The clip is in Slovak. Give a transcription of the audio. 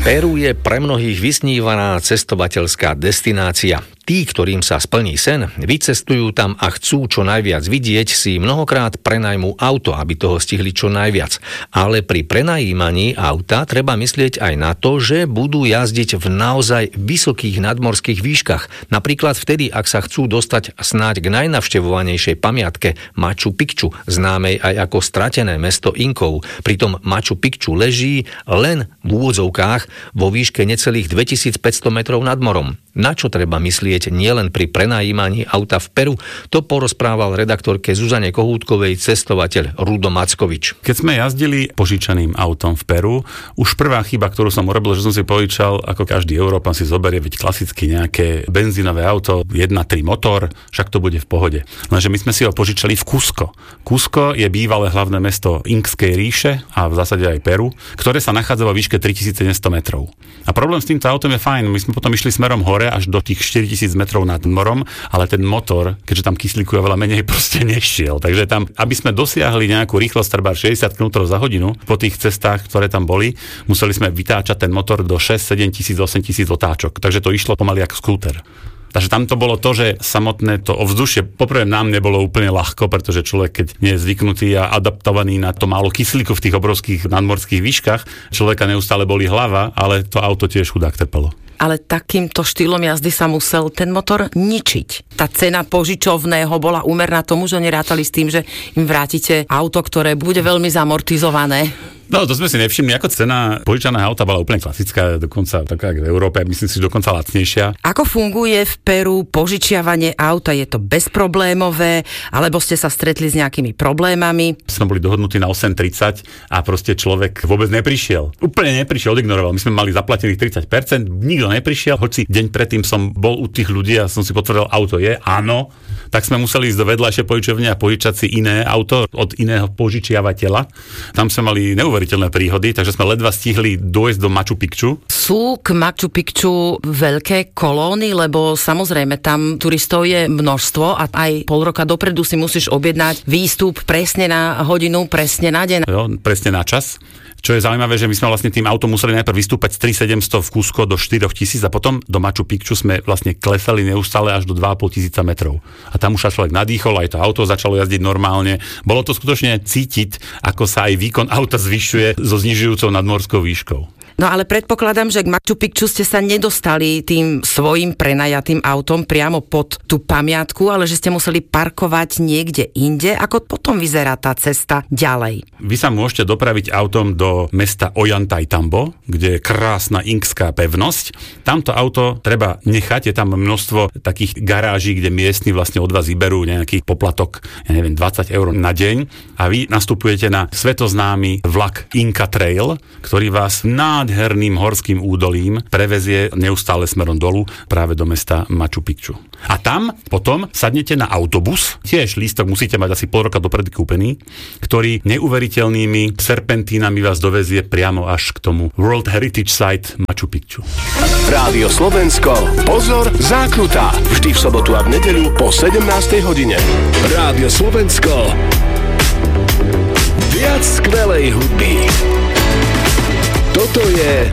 Peru je pre mnohých vysnívaná cestovateľská destinácia. Tí, ktorým sa splní sen, vycestujú tam a chcú čo najviac vidieť, si mnohokrát prenajmú auto, aby toho stihli čo najviac. Ale pri prenajímaní auta treba myslieť aj na to, že budú jazdiť v naozaj vysokých nadmorských výškach. Napríklad vtedy, ak sa chcú dostať snáď k najnavštevovanejšej pamiatke Machu Picchu, známej aj ako stratené mesto Inkov. Pritom Machu Picchu leží len v úvodzovkách vo výške necelých 2500 metrov nad morom. Na čo treba myslieť nielen pri prenajímaní auta v Peru, to porozprával redaktorke Zuzane Kohútkovej cestovateľ Rudo Mackovič. Keď sme jazdili požičaným autom v Peru, už prvá chyba, ktorú som urobil, že som si požičal, ako každý Európan si zoberie, veď klasicky nejaké benzínové auto, 1.3 motor, však to bude v pohode. Lenže my sme si ho požičali v Cusco. Cusco je bývalé hlavné mesto Inkskej ríše a v zásade aj Peru, ktoré sa nachádza vo výške 3700 metrov. A problém s týmto autom je fajn, my sme potom išli smerom hore až do tých 4000 metrov nad morom, ale ten motor, keďže tam kyslíku je veľa menej, proste nešiel. Takže tam, aby sme dosiahli nejakú rýchlosť treba 60 km za hodinu po tých cestách, ktoré tam boli, museli sme vytáčať ten motor do 6, 7 tisíc, 8 tisíc otáčok. Takže to išlo pomaly ako skúter. Takže tam to bolo to, že samotné to ovzdušie poprvé nám nebolo úplne ľahko, pretože človek, keď nie je zvyknutý a adaptovaný na to málo kyslíku v tých obrovských nadmorských výškach, človeka neustále boli hlava, ale to auto tiež chudák trpelo. Ale takýmto štýlom jazdy sa musel ten motor ničiť. Tá cena požičovného bola úmerná tomu, že nerátali s tým, že im vrátite auto, ktoré bude veľmi zamortizované. No, to sme si nevšimli, ako cena požičaného auta bola úplne klasická, dokonca taká v Európe, myslím si, dokonca lacnejšia. Ako funguje v Peru požičiavanie auta? Je to bezproblémové, alebo ste sa stretli s nejakými problémami? Sme boli dohodnutí na 8.30 a proste človek vôbec neprišiel. Úplne neprišiel, odignoroval. My sme mali zaplatených 30%, nikto neprišiel, hoci deň predtým som bol u tých ľudí a som si potvrdil, auto je, áno, tak sme museli ísť do vedľajšej požičovne a požičať si iné auto od iného požičiavateľa. Tam sme mali neuveriteľné príhody, takže sme ledva stihli dojsť do Machu Picchu. Sú k Machu Picchu veľké kolóny, lebo samozrejme tam turistov je množstvo a aj pol roka dopredu si musíš objednať výstup presne na hodinu, presne na deň. Jo, presne na čas. Čo je zaujímavé, že my sme vlastne tým autom museli najprv vystúpať z 3700 v Cusco do 4000 a potom do Machu Picchu sme vlastne klesali neustále až do 2500 metrov. A tam už sa človek nadýchol, aj to auto začalo jazdiť normálne. Bolo to skutočne cítiť, ako sa aj výkon auta zvyšuje so znižujúcou nadmorskou výškou. No ale predpokladám, že k Machu Picchu ste sa nedostali tým svojim prenajatým autom priamo pod tú pamiatku, ale že ste museli parkovať niekde inde. Ako potom vyzerá tá cesta ďalej? Vy sa môžete dopraviť autom do mesta Ollantaytambo, kde je krásna inkská pevnosť. Tamto auto treba nechať, je tam množstvo takých garáží, kde miestni vlastne od vás vyberú nejaký poplatok, 20 eur na deň a vy nastupujete na svetoznámy vlak Inca Trail, ktorý vás nádherným horským údolím prevezie neustále smerom dolu práve do mesta Machu Picchu. A tam potom sadnete na autobus, tiež lístok musíte mať asi pol roka dopredu kúpený, ktorý neuveriteľnými serpentínami vás dovezie priamo až k tomu World Heritage Site Machu Picchu. Rádio Slovensko, pozor, zákruta. Vždy v sobotu a v nedeľu po 17. hodine. Rádio Slovensko. Viac skvelej hudby. Toto je